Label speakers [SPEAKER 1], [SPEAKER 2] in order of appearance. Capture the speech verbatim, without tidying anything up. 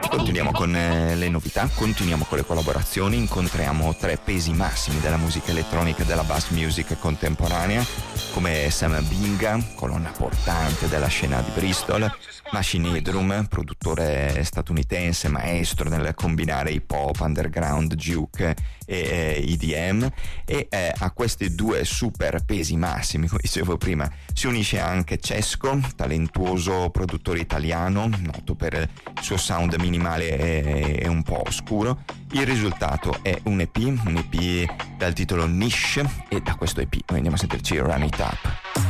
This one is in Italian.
[SPEAKER 1] Continuiamo con eh, le novità, continuiamo con le collaborazioni, incontriamo tre pesi massimi della musica elettronica e della bass music contemporanea, come Sam Binga, colonna portante della scena di Bristol, Machine Headroom, produttore statunitense, maestro nel combinare hip hop, underground, juke e eh, E D M, e eh, a questi due super pesi massimi, come dicevo prima, si unisce anche Cesco, talentuoso produttore italiano, noto per il suo sound minimale e, e un po' oscuro. Il risultato è un E P, un E P dal titolo Niche, e da questo E P noi andiamo a sentirci Run It Up.